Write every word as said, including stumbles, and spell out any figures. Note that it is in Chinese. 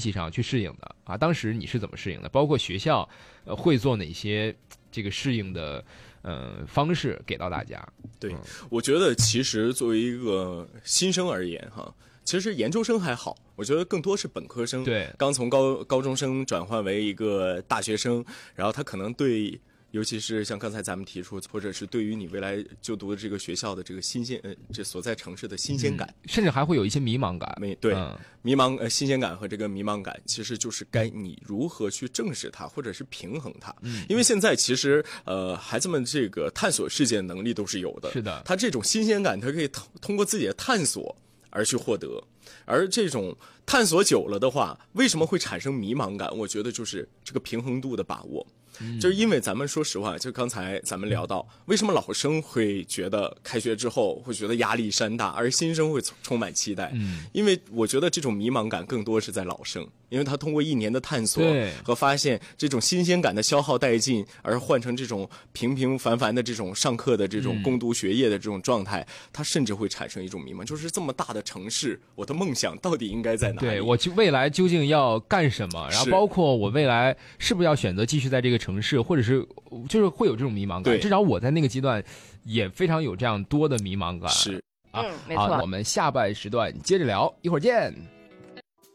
系上去适应的啊？当时你是怎么适应的？包括学校呃会做哪些这个适应的呃方式给到大家？ 对、 嗯， 我觉得其实作为一个新生而言哈，其实研究生还好，我觉得更多是本科生， 对， 刚从高高中生转换为一个大学生，然后他可能对。尤其是像刚才咱们提出，或者是对于你未来就读的这个学校的这个新鲜，呃，这所在城市的新鲜感、 嗯，甚至还会有一些迷茫感。 没对、 嗯， 迷茫呃新鲜感和这个迷茫感，其实就是该你如何去正视它，或者是平衡它。嗯，因为现在其实呃孩子们这个探索世界的能力都是有的， 是的， 他这种新鲜感，他可以通通过自己的探索而去获得。而这种探索久了的话，为什么会产生迷茫感？我觉得就是这个平衡度的把握。就是因为咱们说实话，就刚才咱们聊到，为什么老生会觉得开学之后会觉得压力山大，而新生会充满期待？嗯，因为我觉得这种迷茫感更多是在老生，因为他通过一年的探索和发现这种新鲜感的消耗殆尽，而换成这种平平凡凡的这种上课的这种攻读学业的这种状态，嗯、他甚至会产生一种迷茫，就是这么大的城市，我的梦想到底应该在哪里？ 对，我未来究竟要干什么？然后包括我未来是不是要选择继续在这个城市，或者是就是会有这种迷茫感。至少我在那个阶段也非常有这样多的迷茫感。 是啊， 嗯，没错。 好，我们下半时段接着聊，一会儿见。